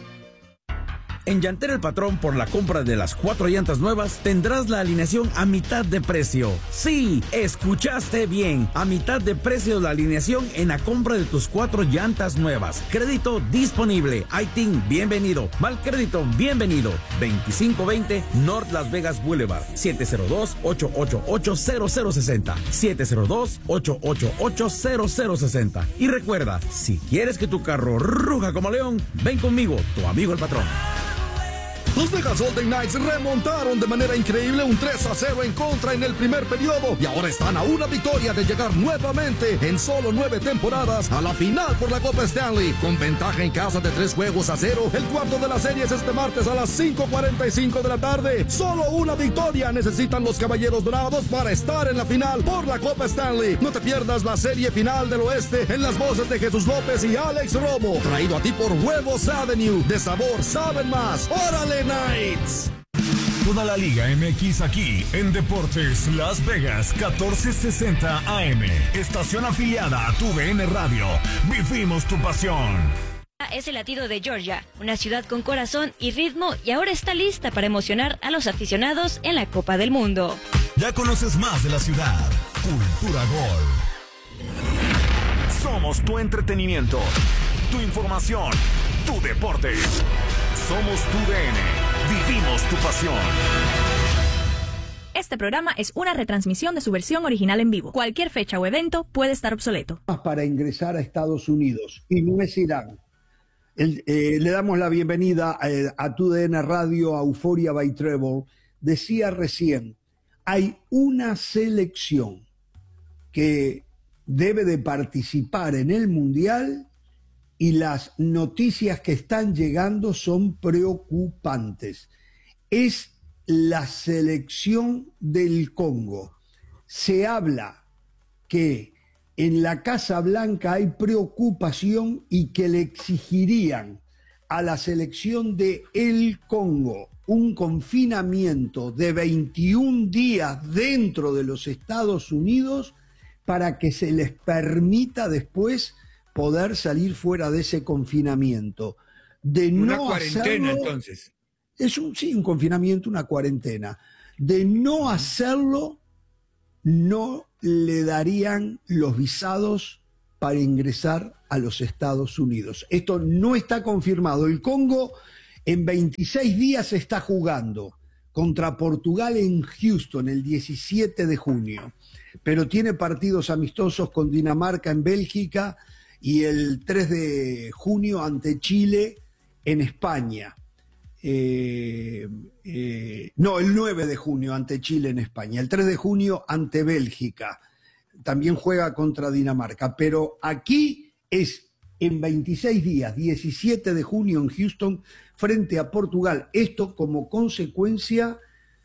En Llantera El Patrón, por la compra de las cuatro llantas nuevas, tendrás la alineación a mitad de precio. Sí, escuchaste bien. A mitad de precio la alineación en la compra de tus cuatro llantas nuevas. Crédito disponible. I T I N, bienvenido. Mal crédito, bienvenido. veinticinco veinte North Las Vegas Boulevard. siete cero dos, ocho ocho ocho, cero cero seis cero. siete cero dos, ocho ocho ocho, cero cero seis cero. Y recuerda, si quieres que tu carro ruja como león, ven conmigo, tu amigo el patrón. Los Vegas Golden Knights remontaron de manera increíble un tres a cero en contra en el primer periodo y ahora están a una victoria de llegar nuevamente en solo nueve temporadas a la final por la Copa Stanley. Con ventaja en casa de tres juegos a cero, el cuarto de la serie es este martes a las cinco cuarenta y cinco de la tarde. Solo una victoria necesitan los Caballeros Dorados para estar en la final por la Copa Stanley. No te pierdas la serie final del oeste en las voces de Jesús López y Alex Romo. Traído a ti por Huevos Avenue. De sabor saben más. ¡Órale, Knights! Toda la Liga M X aquí en Deportes Las Vegas catorce sesenta A M. Estación afiliada a tu V N Radio. Vivimos tu pasión. Es el latido de Georgia, una ciudad con corazón y ritmo, y ahora está lista para emocionar a los aficionados en la Copa del Mundo. Ya conoces más de la ciudad. Cultura Gol. Somos tu entretenimiento, tu información, tu deporte. Somos tu D N. Vivimos tu pasión. Este programa es una retransmisión de su versión original en vivo. Cualquier fecha o evento puede estar obsoleto. Para ingresar a Estados Unidos, y no es Irán. El, eh, le damos la bienvenida eh, a tu D N Radio, a Euphoria by Trevor. Decía recién, hay una selección que debe de participar en el Mundial y las noticias que están llegando son preocupantes. Es la selección del Congo. Se habla que en la Casa Blanca hay preocupación y que le exigirían a la selección de el Congo un confinamiento de veintiún días dentro de los Estados Unidos para que se les permita después poder salir fuera de ese confinamiento. De una no cuarentena, hacerlo, entonces. Es un, sí, un confinamiento, una cuarentena. De no hacerlo, no le darían los visados para ingresar a los Estados Unidos. Esto no está confirmado. El Congo en veintiséis días está jugando contra Portugal en Houston el diecisiete de junio, pero tiene partidos amistosos con Dinamarca en Bélgica y el tres de junio ante Chile en España. Eh, eh, no, el nueve de junio ante Chile en España, el tres de junio ante Bélgica, también juega contra Dinamarca, pero aquí es en veintiséis días, diecisiete de junio en Houston, frente a Portugal. Esto como consecuencia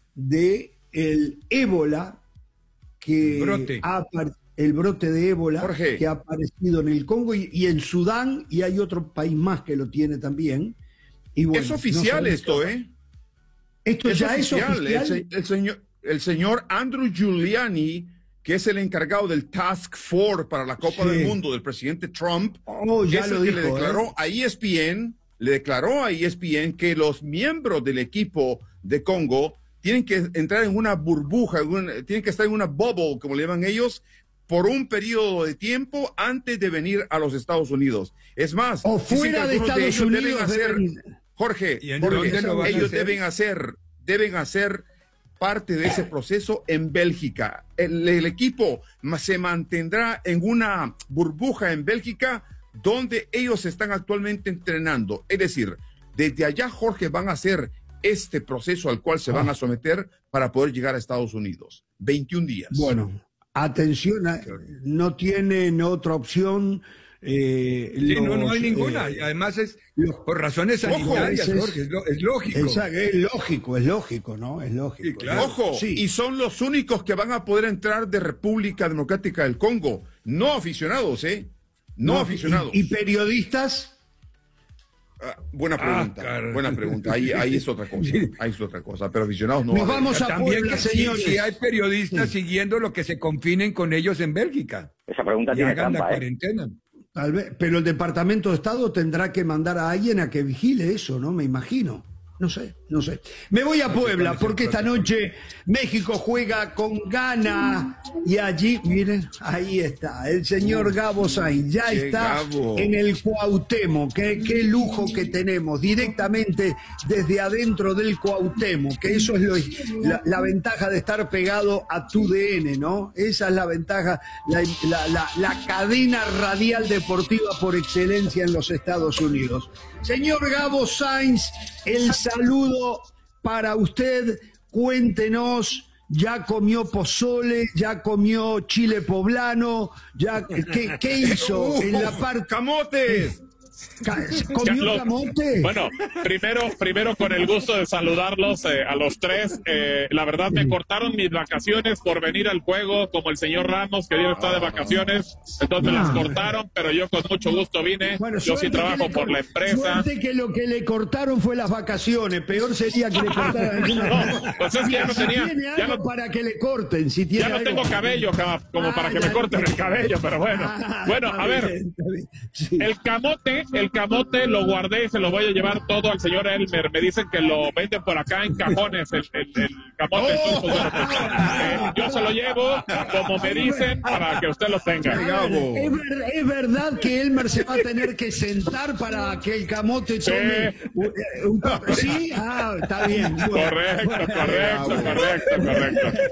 de el ébola que brote. ha el brote de ébola Jorge. que ha aparecido en el Congo y, y en Sudán, y hay otro país más que lo tiene también. Y bueno, es oficial no esto, ¿eh? Esto es ya oficial. es oficial. El, el, señor, el señor Andrew Giuliani, que es el encargado del Task Force para la Copa Sí. del Mundo del presidente Trump, Oh, ya es lo el que dijo, le declaró ¿eh? a E S P N, le declaró a E S P N que los miembros del equipo de Congo tienen que entrar en una burbuja, en una- tienen que estar en una bubble, como le llaman ellos, por un periodo de tiempo antes de venir a los Estados Unidos. Es más, O dicen que fuera de algunos Estados ellos Unidos deben hacer, deben- Jorge, ¿Y en Jorge, dónde lo van a ellos hacer? deben hacer, deben hacer parte de ese proceso en Bélgica. El, el equipo ma- se mantendrá en una burbuja en Bélgica donde ellos están actualmente entrenando. Es decir, desde allá, Jorge, van a hacer este proceso al cual se van a someter para poder llegar a Estados Unidos. veintiún días. Bueno, atención, a- no tienen otra opción. eh, Sí, no, no los, hay ninguna. eh, Y además es por razones Ojo, sanitarias, ese es- Jorge, es, lo- es lógico. Exacto, es lógico, es lógico, ¿no? Es lógico. Sí, claro. Ojo, Sí. y son los únicos que van a poder entrar de República Democrática del Congo. No aficionados, ¿eh? No, No, aficionados. ¿Y, y periodistas? Ah, buena pregunta, Ah, car- buena pregunta. Ahí, ahí es otra cosa, ahí es otra cosa. Pero aficionados no. Nos va a haber. vamos a También Puebla, que sí, señores. sí hay periodistas siguiendo lo que se confinen con ellos en Bélgica. Esa pregunta Y tiene hagan la trampa, ¿eh? cuarentena. Tal vez, pero el Departamento de Estado tendrá que mandar a alguien a que vigile eso, ¿no? Me imagino. No sé, no sé. Me voy a Puebla porque esta noche México juega con Ghana y allí, miren, ahí está, el señor Gabo Sainz, ya Che, está Gabo. en el Cuauhtémoc, qué, qué lujo que tenemos, directamente desde adentro del Cuauhtémoc, que eso es lo, la, la ventaja de estar pegado a tu D N, ¿no? Esa es la ventaja, la, la, la, la cadena radial deportiva por excelencia en los Estados Unidos. Señor Gabo Sainz, el saludo para usted. Cuéntenos, ya comió pozole, ya comió chile poblano, ya ¿qué, qué hizo en la parte? ¡Camotes! Ca- ¿Comió Los- camote? Bueno, primero, primero con el gusto de saludarlos eh, a los tres. Eh, la verdad me cortaron mis vacaciones por venir al juego, como el señor Ramos, que debe estar de vacaciones. Entonces las cortaron, pero yo con mucho gusto vine. Bueno, yo sí suerte que trabajo le por cor- la empresa. Suerte que lo que le cortaron fue las vacaciones. Peor sería que le cortaran alguna No, pues es que ya no Si tenía- tiene ya algo no- para que le corten. Si tiene Ya no algo tengo para- cabello ca- como Ah, para que ya, me corten ya. el cabello, pero bueno. Ah, Bueno, está a ver, bien, está bien. Sí. el camote, el camote lo guardé y se lo voy a llevar todo al señor Elmer. Me dicen que lo venden por acá en cajones, el, el, el camote. Entonces, bueno, pues, eh, yo se lo llevo como me dicen para que usted lo tenga. Es, ver- es verdad que Elmer se va a tener que sentar para que el camote tome un, un- ¿Sí? Ah, está bien. Bueno. Correcto, correcto, correcto, correcto.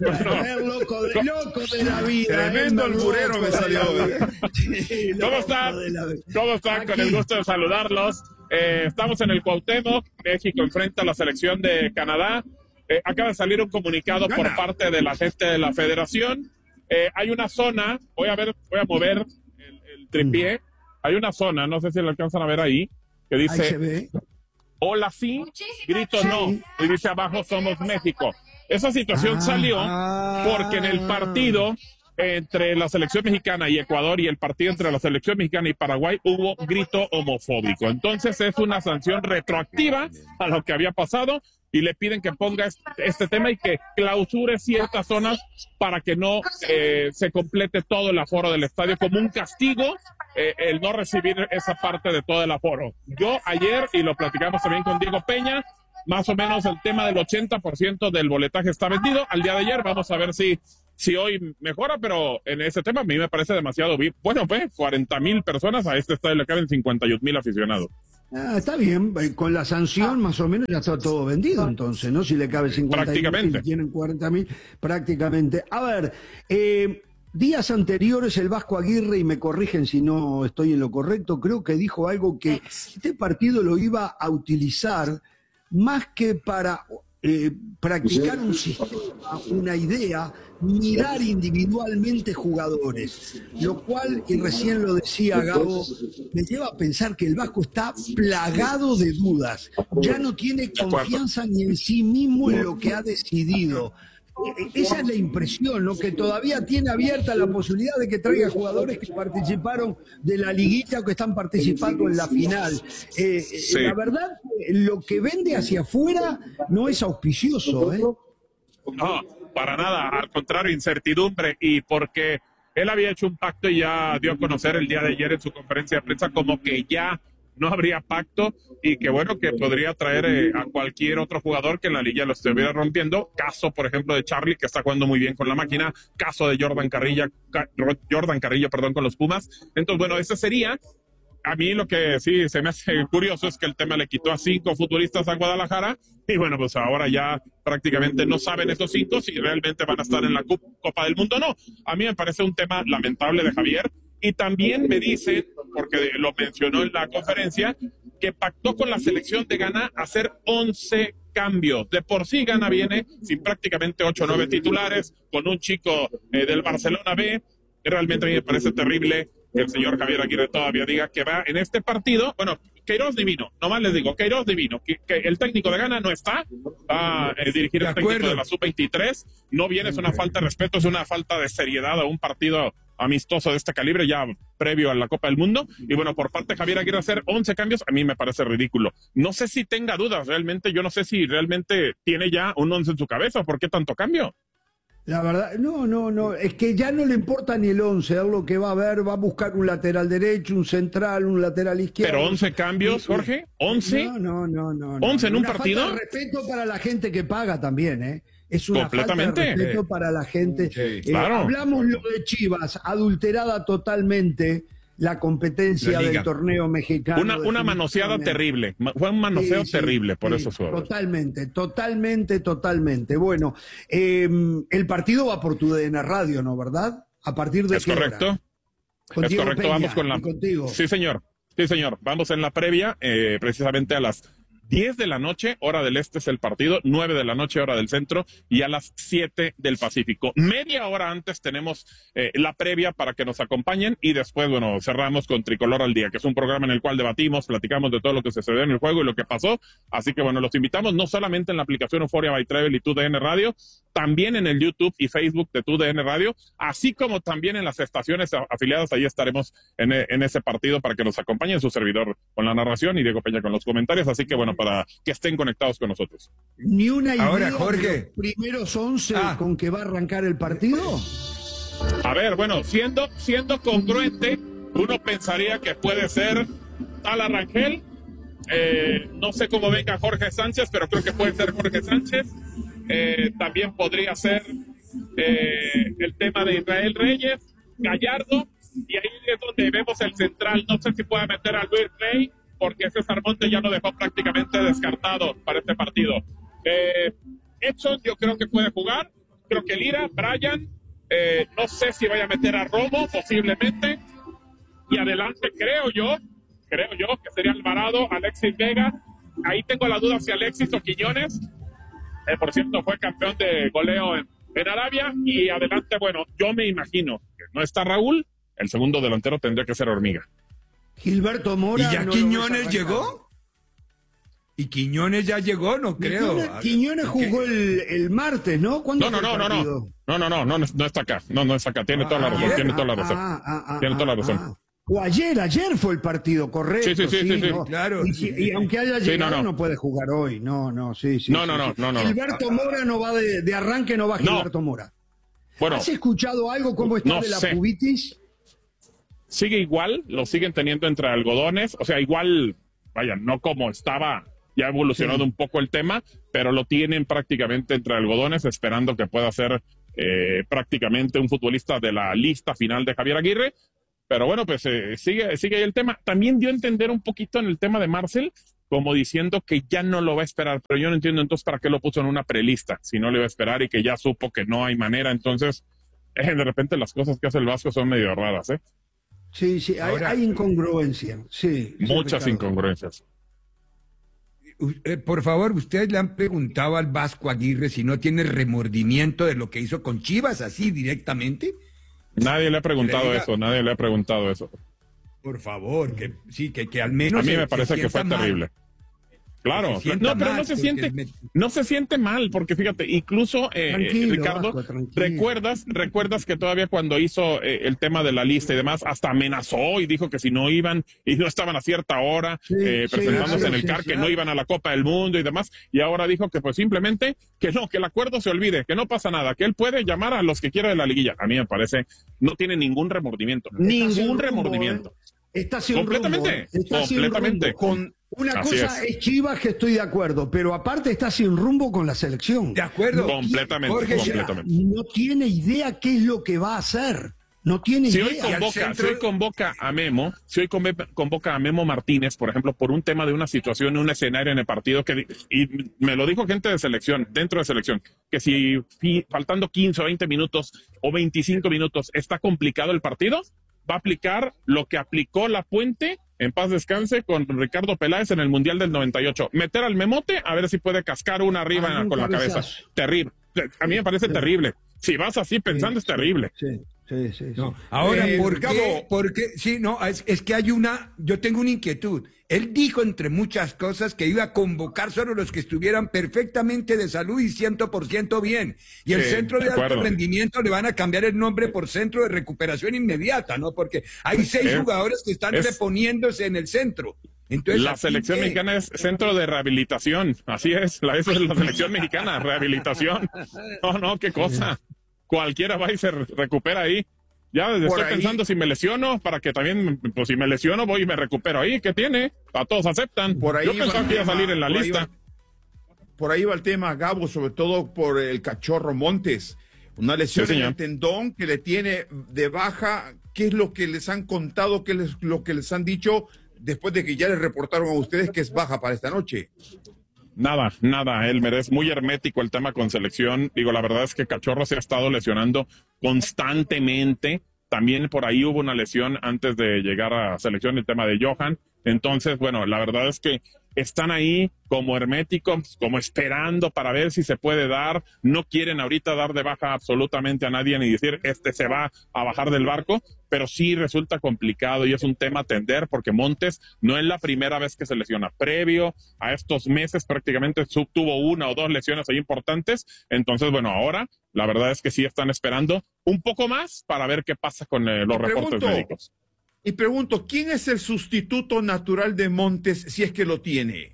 Es loco de, loco de la vida. Tremendo Elmer, alburero loco me de salió. la vida. Sí, ¿Cómo loco están? de la vida. ¿Cómo están? Con el Aquí. gusto de saludarlos. Eh, estamos en el Cuauhtémoc. México enfrenta a la selección de Canadá. Eh, acaba de salir un comunicado Gana. por parte de la gente de la federación. Eh, hay una zona, voy a ver, voy a mover el, el tripié. hay una zona, no sé si lo alcanzan a ver ahí, que dice, ahí se ve. Hola sí, grito no, y dice abajo somos México. Esa situación ah, salió ah, porque en el partido entre la selección mexicana y Ecuador y el partido entre la selección mexicana y Paraguay hubo grito homofóbico. Entonces es una sanción retroactiva a lo que había pasado y le piden que ponga este, este tema y que clausure ciertas zonas para que no eh, se complete todo el aforo del estadio como un castigo, eh, el no recibir esa parte de todo el aforo. Yo ayer, y lo platicamos también con Diego Peña, más o menos el tema del ochenta por ciento del boletaje está vendido. Al día de ayer vamos a ver si si hoy mejora, pero en ese tema a mí me parece demasiado bien. Bueno, pues cuarenta mil personas, a este estadio le caben cincuenta y un mil aficionados. Ah, está bien, con la sanción más o menos ya está todo vendido entonces, ¿no? Si le cabe cincuenta mil, si tienen cuarenta mil, prácticamente. A ver, eh, días anteriores el Vasco Aguirre, y me corrigen si no estoy en lo correcto, creo que dijo algo que este partido lo iba a utilizar más que para eh, practicar un sistema, una idea, mirar individualmente jugadores, lo cual, y recién lo decía Gabo, me lleva a pensar que el Vasco está plagado de dudas, ya no tiene confianza ni en sí mismo en lo que ha decidido. Esa es la impresión, ¿no? Que todavía tiene abierta la posibilidad de que traiga jugadores que participaron de la liguilla o que están participando en la final. Eh, sí. La verdad, lo que vende hacia afuera no es auspicioso, ¿eh? No, para nada, al contrario, incertidumbre, y porque él había hecho un pacto y ya dio a conocer el día de ayer en su conferencia de prensa como que ya no habría pacto y que bueno, que podría traer eh, a cualquier otro jugador que en la liga lo estuviera rompiendo. Caso, por ejemplo, de Charlie, que está jugando muy bien con la máquina. Caso de Jordan Carrillo, Jordan Carrillo, perdón, con los Pumas. Entonces, bueno, ese sería. A mí lo que sí se me hace curioso es que el tema le quitó a cinco futbolistas a Guadalajara y bueno, pues ahora ya prácticamente no saben esos cinco si realmente van a estar en la Copa del Mundo o no. A mí me parece un tema lamentable de Javier. Y también me dicen, porque lo mencionó en la conferencia, que pactó con la selección de Ghana hacer once cambios. De por sí Ghana viene sin prácticamente ocho o nueve titulares, con un chico eh, del Barcelona B. Realmente a mí me parece terrible que el señor Javier Aguirre todavía diga que va en este partido. Bueno, Queiroz divino, nomás les digo, Queiroz divino, que, que el técnico de Ghana no está, va a eh, dirigir el técnico de la sub veintitrés, no viene, es una falta de respeto, es una falta de seriedad a un partido amistoso de este calibre ya previo a la Copa del Mundo. Y bueno, por parte de Javier Aguirre hacer once cambios a mí me parece ridículo. No sé si tenga dudas realmente, yo no sé si realmente tiene ya un once en su cabeza, ¿por qué tanto cambio? La verdad, no, no, no, es que ya no le importa ni el once, es lo que va a ver, va a buscar un lateral derecho, un central, un lateral izquierdo. ¿Pero once cambios, Jorge? ¿once? No, no, no, no. ¿once en un una partido? Falta de respeto para la gente que paga también, ¿eh? Es una completamente falta de respeto para la gente. Sí, eh, claro. Hablamos lo de Chivas, adulterada totalmente la competencia la del torneo mexicano. Una, una manoseada terrible, fue un manoseo sí, terrible, sí, por sí, eso suave. Totalmente, totalmente, totalmente. Bueno, eh, el partido va por tu D N Radio, ¿no? ¿Verdad? A partir de Es correcto. Con es Diego correcto, Peña, vamos con la. Contigo. Sí, señor. Sí, señor. Vamos en la previa, eh, precisamente a las diez de la noche, hora del este es el partido, nueve de la noche, hora del centro, y a las siete del Pacífico. Media hora antes tenemos eh, la previa para que nos acompañen y después, bueno, cerramos con Tricolor al Día, que es un programa en el cual debatimos, platicamos de todo lo que sucedió en el juego y lo que pasó. Así que, bueno, los invitamos no solamente en la aplicación Euphoria by Travel y Tu D N Radio, también en el YouTube y Facebook de Tu D N Radio, así como también en las estaciones afiliadas. Ahí estaremos en, en ese partido para que nos acompañen, su servidor con la narración y Diego Peña con los comentarios. Así que, bueno, para que estén conectados con nosotros. Ni una idea. Ahora, Jorge, de los primeros once ah. con que va a arrancar el partido. A ver, bueno, siendo, siendo congruente, uno pensaría que puede ser Tala Rangel. Eh, no sé cómo venga Jorge Sánchez, pero creo que puede ser Jorge Sánchez. Eh, también podría ser eh, el tema de Israel Reyes, Gallardo, y ahí es donde vemos el central. No sé si pueda meter a Luis Rey, porque César Montes ya lo dejó prácticamente descartado para este partido. Eh, Edson yo creo que puede jugar, creo que Lira, Brian, eh, no sé si vaya a meter a Romo, posiblemente, y adelante creo yo, creo yo que sería Alvarado, Alexis Vega. Ahí tengo la duda si Alexis o Quiñones, eh, por cierto fue campeón de goleo en, en Arabia, y adelante, bueno, yo me imagino que no está Raúl, el segundo delantero tendría que ser Hormiga. Gilberto Mora. ¿Y ya no Quiñones llegó? ¿Y Quiñones ya llegó? No creo. Quiñones, Quiñones jugó el, el martes, ¿no? ¿Cuándo No, no, fue no, el no, partido? no, no, no, no, no, no está acá, no, no está acá, tiene toda la razón, ayer, tiene toda la ah, razón, ah, ah, tiene toda la razón. ah. O ayer, ayer fue el partido, correcto. Sí, sí, sí, sí, sí. ¿no? Claro. Y, si- y aunque haya Sí, llegado, no, no, no. puede jugar hoy. No, no, sí, sí. No, sí, no, no, sí. no, no, no. Gilberto Mora no va de, de arranque, no va No. Gilberto Mora. Bueno, ¿Has escuchado algo cómo está no de la sé. pubitis? sigue igual, lo siguen teniendo entre algodones, o sea, igual, vaya, no como estaba, ya ha evolucionado Sí. un poco el tema, pero lo tienen prácticamente entre algodones, esperando que pueda ser eh, prácticamente un futbolista de la lista final de Javier Aguirre. Pero bueno, pues eh, sigue, sigue ahí el tema. También dio a entender un poquito en el tema de Marcel, como diciendo que ya no lo va a esperar, pero yo no entiendo entonces para qué lo puso en una prelista, si no le va a esperar y que ya supo que no hay manera. Entonces, eh, de repente las cosas que hace el Vasco son medio raras, ¿eh? Sí, sí, hay, Ahora- hay incongruencia. Sí, sí, Muchas Ricardo. incongruencias. U- eh, por favor, ustedes le han preguntado al Vasco Aguirre si no tiene remordimiento de lo que hizo con Chivas, así directamente. Nadie le ha preguntado Que le diga- eso, nadie le ha preguntado eso. Por favor, que sí, que, que al menos. A mí se- me se parece que fue sienta mal. terrible. Claro, Que se sienta no, pero mal, no se porque siente, me- no se siente mal, porque fíjate, incluso eh, Tranquilo, Ricardo, Vasco, tranquilo. recuerdas, recuerdas que todavía cuando hizo eh, el tema de la lista y demás, hasta amenazó y dijo que si no iban y no estaban a cierta hora Sí, eh, sí, presentándose claro, en el sí, C A R, sí, que no claro. iban a la Copa del Mundo y demás, y ahora dijo que pues simplemente que no, que el acuerdo se olvide, que no pasa nada, que él puede llamar a los que quiera de la liguilla. A mí me parece, no tiene ningún remordimiento, Está sin ningún rumbo, remordimiento. ¿eh? Está sin Completamente, rumbo, ¿eh? Está sin completamente. rumbo. Con una Así cosa es. es. Chivas, que estoy de acuerdo, pero aparte está sin rumbo con la selección. De acuerdo. Completamente, Jorge, o sea, completamente. no tiene idea qué es lo que va a hacer. No tiene Si hoy idea. convoca, centro- si hoy convoca a Memo, si hoy conve- convoca a Memo Martínez, por ejemplo, por un tema de una situación, un escenario en el partido, que di- y me lo dijo gente de selección, dentro de selección, que si fi- faltando quince o veinte minutos o veinticinco minutos está complicado el partido, va a aplicar lo que aplicó La Puente, en paz descanse, con Ricardo Peláez en el Mundial del noventa y ocho. Meter al Memote a ver si puede cascar una arriba Ah, un con la cabeza. cabezazo. Terrible. A mí me parece terrible. Si vas así pensando, es terrible. Sí, sí, sí. No, sí. ahora, Eh, ¿por qué? Gabo. Porque, sí, no, es, es que hay una, yo tengo una inquietud. Él dijo, entre muchas cosas, que iba a convocar solo los que estuvieran perfectamente de salud y cien por ciento bien. Y el Sí, centro de de alto acuerdo. rendimiento le van a cambiar el nombre por centro de recuperación inmediata, ¿no? Porque hay seis Es- jugadores que están es- reponiéndose en el centro. Entonces, La así selección que- mexicana es centro de rehabilitación, así es, la, esa es la selección mexicana, rehabilitación. No, no, qué cosa. Cualquiera va y se re- recupera ahí. Ya Por estoy ahí- pensando si me lesiono, para que también, pues si me lesiono voy y me recupero ahí, ¿qué tiene? A todos aceptan. Por ahí Yo va pensaba el que iba a tema, salir en la por ahí lista. va- Por ahí va el tema, Gabo, sobre todo por el Cachorro Montes. Una lesión Sí, en señor. el tendón que le tiene de baja. ¿Qué es lo que les han contado? ¿Qué es lo que les han dicho después de que ya les reportaron a ustedes que es baja para esta noche? Nada, nada, Elmer, es muy hermético el tema con selección. Digo, la verdad es que Cachorro se ha estado lesionando constantemente. También por ahí hubo una lesión antes de llegar a selección, el tema de Johan. Entonces, bueno, la verdad es que están ahí como herméticos, como esperando para ver si se puede dar. No quieren ahorita dar de baja absolutamente a nadie ni decir este se va a bajar del barco, pero sí resulta complicado y es un tema a atender porque Montes no es la primera vez que se lesiona. Previo a estos meses prácticamente sub- tuvo una o dos lesiones ahí importantes. Entonces, bueno, ahora la verdad es que sí están esperando un poco más para ver qué pasa con eh, los Y reportes pregunto, médicos. Y pregunto, ¿quién es el sustituto natural de Montes si es que lo tiene?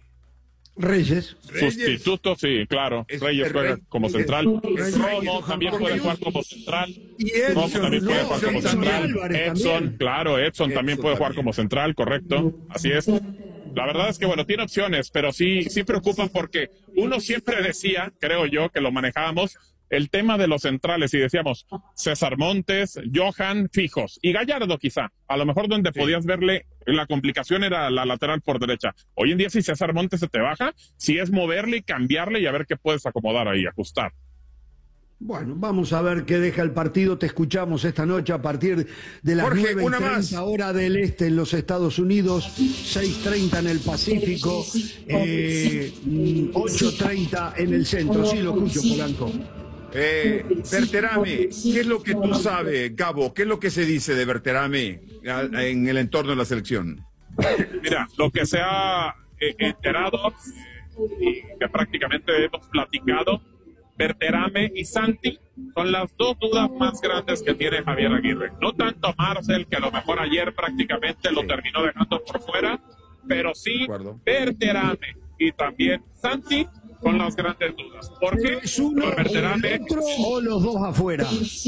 Reyes. Sustituto, sí, claro. Es- Reyes es juega Rey- como es- central. es- Romo es- también porque puede yo- jugar como central. Y Romo Edson, también puede no, jugar como Edson central. Álvarez Edson, también. claro, Edson también Edson puede jugar también. como central, correcto. Así es. La verdad es que, bueno, tiene opciones, pero sí, sí preocupa porque uno siempre decía, creo yo, que lo manejábamos, el tema de los centrales y decíamos César Montes, Johan, fijos y Gallardo quizá. A lo mejor donde podías verle la complicación era la lateral por derecha. Hoy en día si César Montes se te baja, si es moverle y cambiarle y a ver qué puedes acomodar ahí, ajustar. Bueno, vamos a ver qué deja el partido. Te escuchamos esta noche a partir de las Jorge, nueve y una más. treinta hora del este en los Estados Unidos, seis treinta en el Pacífico, eh, ocho treinta en el centro. Sí, lo escucho, Polanco. Eh, Berterame, ¿qué es lo que tú sabes, Gabo? ¿Qué es lo que se dice de Berterame a- en el entorno de la selección? Mira, lo que se ha eh, enterado eh, y que prácticamente hemos platicado, Berterame y Santi son las dos dudas más grandes que tiene Javier Aguirre. No tanto Marcel, que a lo mejor ayer prácticamente lo terminó dejando por fuera, pero sí Berterame y también Santi son las grandes dudas. ¿Por qué? ¿Es uno Por Berterame, el otro o los dos afuera?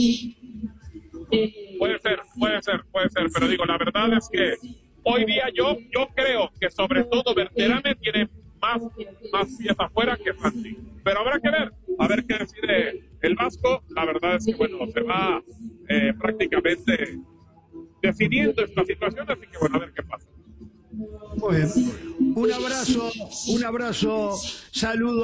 Puede ser, puede ser, puede ser, pero digo, la verdad es que hoy día yo, yo creo que sobre todo Berterame tiene más, más pies afuera que Santi. Pero habrá que ver, a ver qué decide el Vasco. La verdad es que, bueno, se va eh, prácticamente definiendo esta situación, así que, bueno, a ver qué pasa. Muy bien. Un abrazo, un abrazo, saludo.